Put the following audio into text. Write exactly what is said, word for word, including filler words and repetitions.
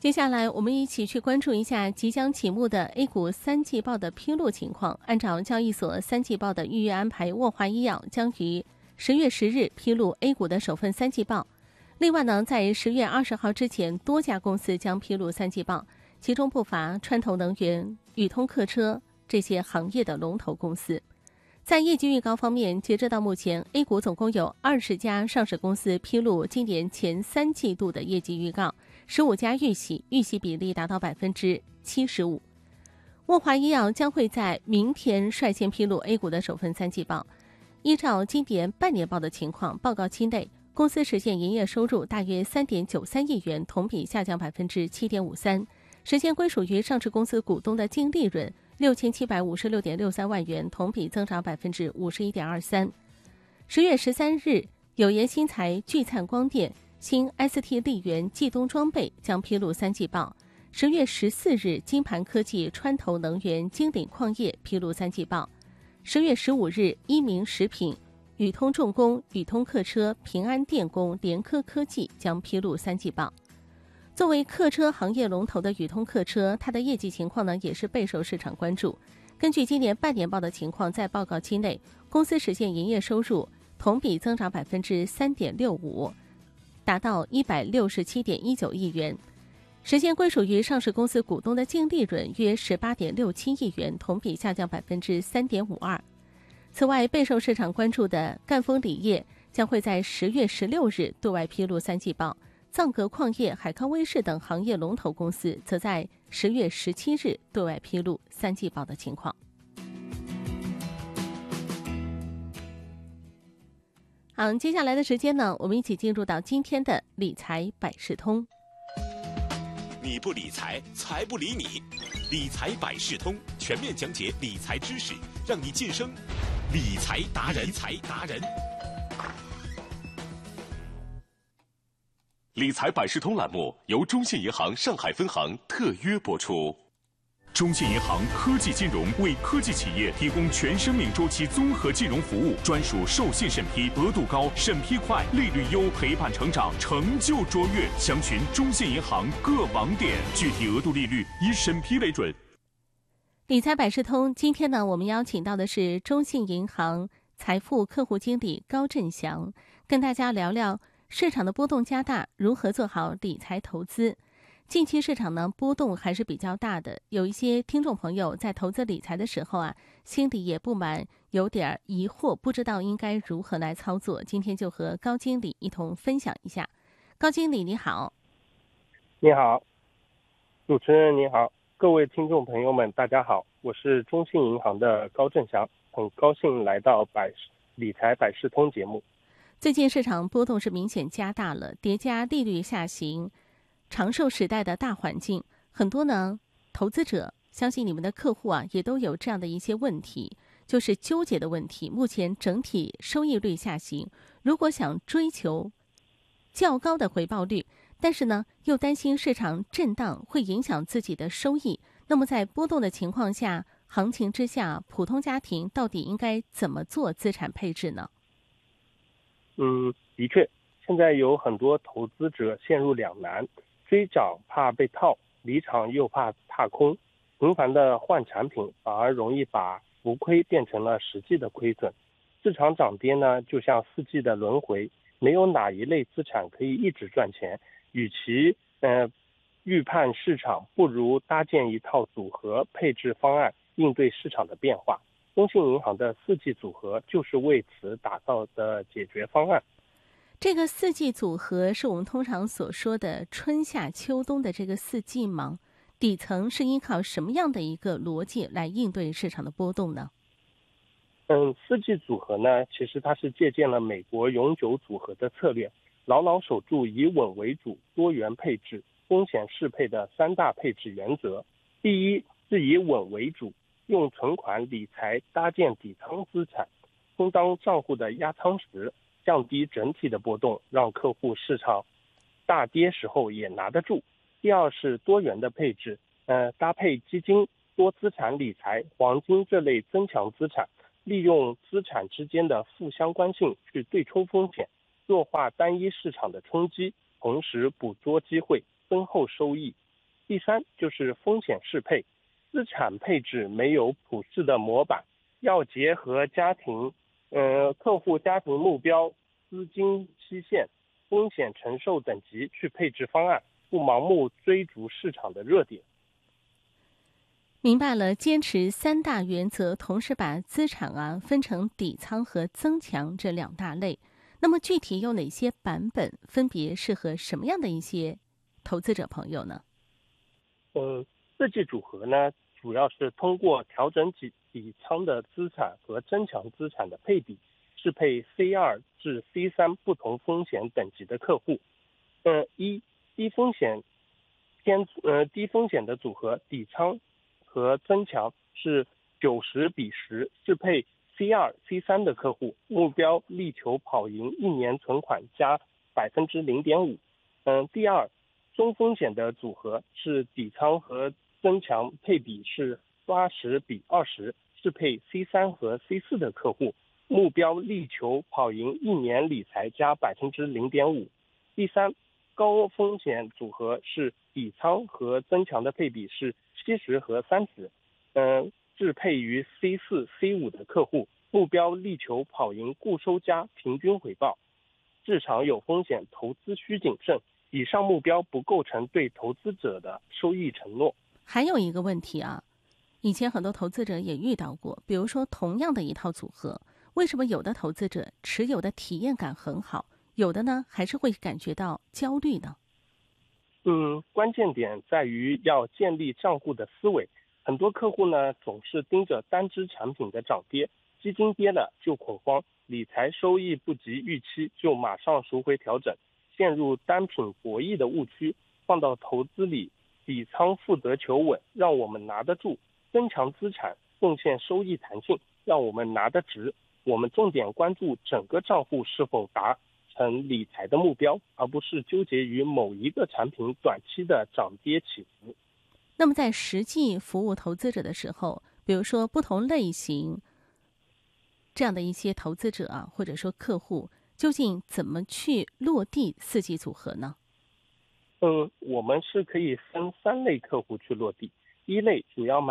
接下来，我们一起去关注一下即将启幕的 A 股三季报的披露情况。按照交易所三季报的预约安排，沃华医药将于十月十日披露 A 股的首份三季报。另外呢，在十月二十号之前，多家公司将披露三季报，其中不乏川投能源、宇通客车这些行业的龙头公司。在业绩预告方面，截止到目前 A 股总共有二十家上市公司披露今年前三季度的业绩预告，十五家预喜，预喜比例达到百分之七十五。沃华医药将会在明天率先披露 A 股的首份三季报。依照今年半年报的情况，报告期内公司实现营业收入大约三点九三亿元，同比下降百分之七点五三，实现归属于上市公司股东的净利润六千七百五十六点六三万元，同比增长百分之五十一点二三。十月十三日，友研新材、聚灿光电、新 S T 力源、冀东装备将披露三季报。十月十四日，金盘科技、川投能源、金鼎矿业披露三季报。十月十五日，一鸣食品、宇通重工、宇通客车、平安电工、联科科技将披露三季报。作为客车行业龙头的宇通客车，它的业绩情况呢也是备受市场关注。根据今年半年报的情况，在报告期内，公司实现营业收入同比增长百分之三点六五，达到一百六十七点一九亿元，实现归属于上市公司股东的净利润约十八点六七亿元，同比下降百分之三点五二。此外，备受市场关注的赣锋锂业将会在十月十六日对外披露三季报。藏格矿业、海康威视等行业龙头公司则在十月十七日对外披露三季报的情况。好，接下来的时间呢，我们一起进入到今天的理财百事通。 你不理财，财不理你。理财百事通全面讲解理财知识，让你晋升理财达人。理财达人。理财百事通栏目由中信银行上海分行特约播出。中信银行科技金融为科技企业提供全生命周期综合金融服务，专属授信审批，额度高，审批快，利率优，陪伴成长，成就卓越。详询中信银行各网点，具体额度利率以审批为准。 理财百事通，今天呢，我们邀请到的是中信银行财富客户经理高振祥，跟大家聊聊市场的波动加大，如何做好理财投资。近期市场呢波动还是比较大的，有一些听众朋友在投资理财的时候啊，心里也不满，有点疑惑，不知道应该如何来操作。今天就和高经理一同分享一下。高经理你好。 你好，主持人你好，各位听众朋友们大家好，我是中信银行的高振祥，很高兴来到百理财百事通节目。 最近市场波动是明显加大了，叠加利率下行、长寿时代的大环境，很多呢投资者，相信你们的客户啊也都有这样的一些问题，就是纠结的问题。目前整体收益率下行，如果想追求较高的回报率，但是呢又担心市场震荡会影响自己的收益，那么在波动的情况下，行情之下，普通家庭到底应该怎么做资产配置呢？ 嗯，的确，现在有很多投资者陷入两难，追涨怕被套，离场又怕踏空，频繁的换产品，反而容易把浮亏变成了实际的亏损。市场涨跌呢，就像四季的轮回，没有哪一类资产可以一直赚钱。与其呃预判市场，不如搭建一套组合配置方案，应对市场的变化。中信银行的四季组合就是为此打造的解决方案。 这个四季组合是我们通常所说的春夏秋冬的这个四季吗？底层是依靠什么样的一个逻辑来应对市场的波动呢？ 嗯，四季组合呢，其实它是借鉴了美国永久组合的策略，牢牢守住以稳为主、多元配置、风险适配的三大配置原则。第一是以稳为主，用存款理财搭建底仓资产，充当账户的压舱石，降低整体的波动，让客户市场大跌时候也拿得住。第二是多元的配置，呃，搭配基金、多资产理财、黄金这类增强资产，利用资产之间的负相关性去对冲风险，弱化单一市场的冲击，同时捕捉机会，增厚收益。 第三就是风险适配，资产配置没有普世的模板，要结合家庭、呃客户家庭目标、资金期限、风险承受等级去配置方案，不盲目追逐市场的热点。 明白了，坚持三大原则，同时把资产啊分成底仓和增强这两大类。那么具体有哪些版本，分别适合什么样的一些投资者朋友呢？ 嗯，四季组合呢，主要是通过调整底底仓的资产和增强资产的配比，适配 C 二 至 C 三 不同风险等级的客户。嗯，一低风险偏呃低风险的组合底仓和增强是九十比十，适配 C 二 C 三 的客户，目标力求跑赢一年存款加百分之零点五。嗯，第二，中风险的组合是底仓和增强配比是八十比二十，适配 C 三 和 C 四 的客户，目标力求跑赢一年理财加百分之零点五。第三，高风险组合是底仓和增强的配比是七十和三十，嗯，适配于 C 四 C 五 的客户，目标力求跑赢固收加平均回报。市场有风险，投资需谨慎，以上目标不构成对投资者的收益承诺。 还有一个问题啊，以前很多投资者也遇到过，比如说同样的一套组合，为什么有的投资者持有的体验感很好，有的呢还是会感觉到焦虑呢？ 嗯，关键点在于要建立账户的思维。很多客户呢总是盯着单只产品的涨跌，基金跌了就恐慌，理财收益不及预期就马上赎回调整，陷入单品博弈的误区。放到投资里，底仓负责求稳，让我们拿得住；增强资产，贡献收益弹性，让我们拿得值。我们重点关注整个账户是否达成理财的目标，而不是纠结于某一个产品短期的涨跌起伏。 那么在实际服务投资者的时候，比如说不同类型这样的一些投资者啊，或者说客户，究竟怎么去落地四季组合呢？ 嗯，我们是可以分三类客户去落地。一类主要买